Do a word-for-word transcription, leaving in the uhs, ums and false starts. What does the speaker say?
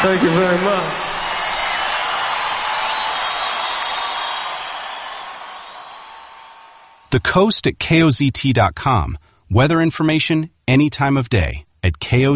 Thank you very much. The Coast at K O Z T dot com. Weather information any time of day at K O Z T.